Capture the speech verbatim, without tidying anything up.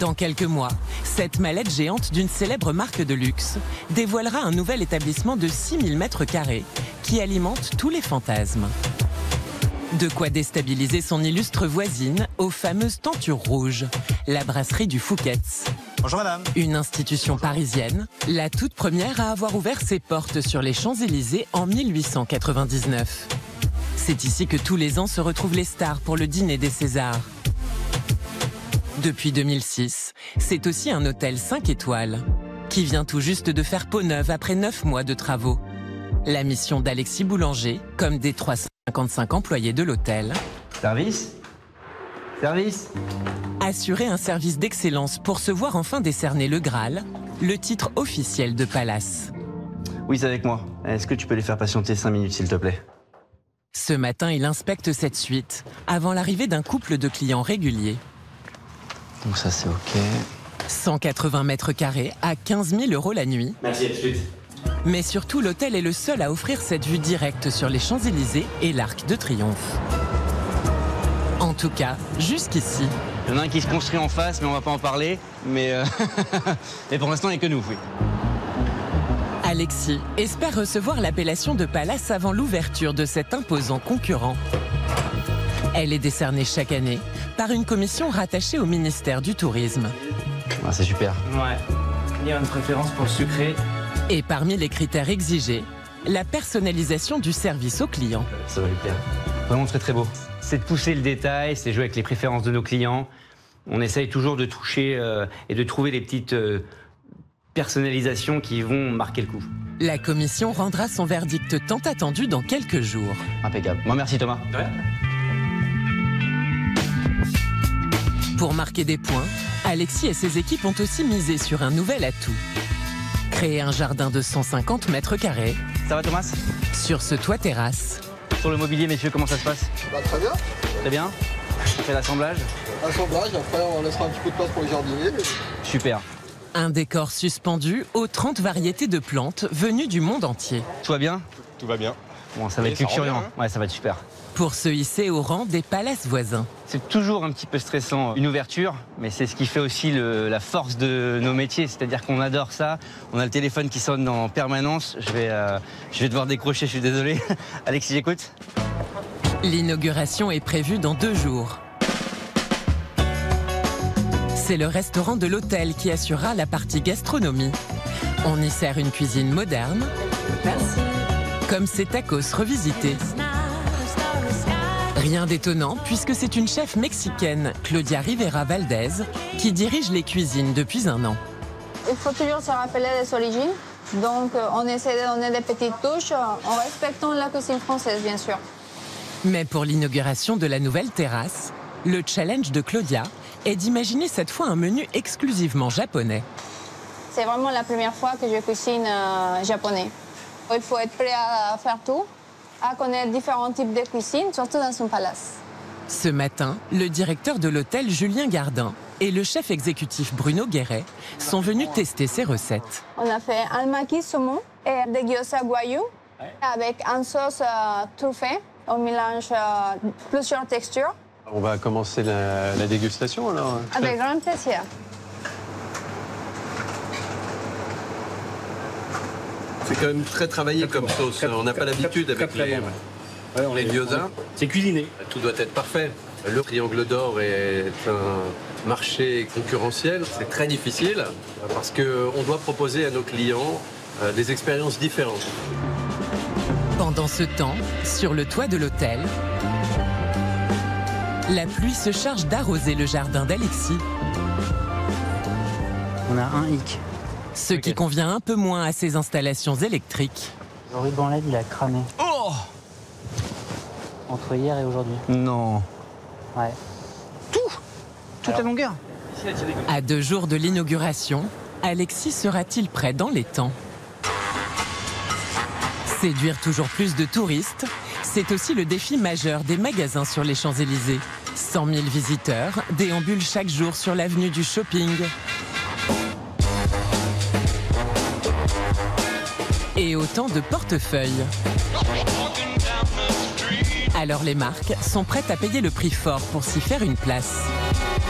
Dans quelques mois, cette mallette géante d'une célèbre marque de luxe dévoilera un nouvel établissement de six mille mètres carrés qui alimente tous les fantasmes. De quoi déstabiliser son illustre voisine aux fameuses tentures rouges, la brasserie du Fouquet's. Bonjour madame. Une institution parisienne, la toute première à avoir ouvert ses portes sur les Champs-Élysées en mille huit cent quatre-vingt-dix-neuf. C'est ici que tous les ans se retrouvent les stars pour le dîner des Césars. Depuis deux mille six, c'est aussi un hôtel cinq étoiles qui vient tout juste de faire peau neuve après neuf mois de travaux. La mission d'Alexis Boulanger, comme des trois cent cinquante-cinq employés de l'hôtel. Service ? Service ? Assurer un service d'excellence pour se voir enfin décerner le Graal, le titre officiel de Palace. Oui, c'est avec moi. Est-ce que tu peux les faire patienter cinq minutes, s'il te plaît ? Ce matin, il inspecte cette suite avant l'arrivée d'un couple de clients réguliers. Donc ça, c'est OK. cent quatre-vingts mètres carrés à quinze mille euros la nuit. Merci, à tout de suite. Mais surtout, l'hôtel est le seul à offrir cette vue directe sur les Champs-Élysées et l'Arc de Triomphe. En tout cas, jusqu'ici. Il y en a un qui se construit en face, mais on va pas en parler. Mais, euh... mais pour l'instant, il n'y a que nous, oui. Alexis espère recevoir l'appellation de Palace avant l'ouverture de cet imposant concurrent. Elle est décernée chaque année par une commission rattachée au ministère du Tourisme. Ah, c'est super. Ouais. Il y a une préférence pour le sucré. Et parmi les critères exigés, la personnalisation du service aux clients. Ça va lui plaire. Vraiment très très beau. C'est de pousser le détail, c'est jouer avec les préférences de nos clients. On essaye toujours de toucher euh, et de trouver les petites euh, personnalisations qui vont marquer le coup. La commission rendra son verdict tant attendu dans quelques jours. Impeccable. Bon, merci Thomas. Ouais. Pour marquer des points, Alexis et ses équipes ont aussi misé sur un nouvel atout. Créer un jardin de cent cinquante mètres carrés. Ça va Thomas ? Sur ce toit terrasse. Sur le mobilier, messieurs, comment ça se passe ? Bah, très bien. Très bien. On fait l'assemblage ? Assemblage, après on laissera un petit peu de place pour les jardiniers. Super. Un décor suspendu aux trente variétés de plantes venues du monde entier. Tout va bien ? Tout va bien. Bon, ça va Et être ça rend luxuriant. bien, hein. Ouais, ça va être super. Pour se hisser au rang des palaces voisins. C'est toujours un petit peu stressant, une ouverture, mais c'est ce qui fait aussi le, la force de nos métiers. C'est-à-dire qu'on adore ça. On a le téléphone qui sonne en permanence. Je vais, euh, je vais devoir décrocher, je suis désolé. Alexis, j'écoute. L'inauguration est prévue dans deux jours. C'est le restaurant de l'hôtel qui assurera la partie gastronomie. On y sert une cuisine moderne. Merci. Comme ses tacos revisités. Rien d'étonnant puisque c'est une chef mexicaine, Claudia Rivera Valdez, qui dirige les cuisines depuis un an. Il faut toujours se rappeler des origines. Donc, on essaie de donner des petites touches en respectant la cuisine française, bien sûr. Mais pour l'inauguration de la nouvelle terrasse, le challenge de Claudia est d'imaginer cette fois un menu exclusivement japonais. C'est vraiment la première fois que je cuisine euh, japonais. Il faut être prêt à faire tout, à connaître différents types de cuisine, surtout dans un palace. Ce matin, le directeur de l'hôtel Julien Gardin et le chef exécutif Bruno Guéret sont venus tester ses recettes. On a fait un maki saumon et des gyoza guayu avec une sauce euh, truffée. On mélange euh, plusieurs textures. On va commencer la, la dégustation alors. Avec grand plaisir. C'est quand même très travaillé comme sauce. Très, on n'a pas l'habitude avec très, les, très bon, ouais. Ouais, les gyoza. C'est cuisiné. Tout doit être parfait. Le triangle d'or est un marché concurrentiel. C'est très difficile parce qu'on doit proposer à nos clients des expériences différentes. Pendant ce temps, sur le toit de l'hôtel, la pluie se charge d'arroser le jardin d'Alexis. On a un hic. Ce qui convient un peu moins à ses installations électriques. Le ruban L E D, il a cramé. Oh ! Entre hier et aujourd'hui. Non. Ouais. Tout Toute la longueur. À deux jours de l'inauguration, Alexis sera-t-il prêt dans les temps ? Séduire toujours plus de touristes, c'est aussi le défi majeur des magasins sur les Champs-Élysées. cent mille visiteurs déambulent chaque jour sur l'avenue du shopping. Et autant de portefeuilles. Alors les marques sont prêtes à payer le prix fort pour s'y faire une place.